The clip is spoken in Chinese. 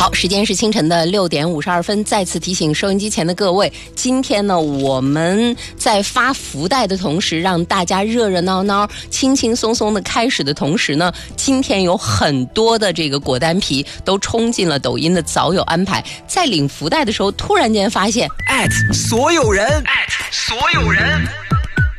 好，时间是清晨的6点52分，再次提醒收音机前的各位，今天呢我们在发福袋的同时，让大家热热闹闹、轻轻松松的开始的同时呢，今天有很多的这个果丹皮都冲进了抖音的早有安排，在领福袋的时候突然间发现所有人，所有人。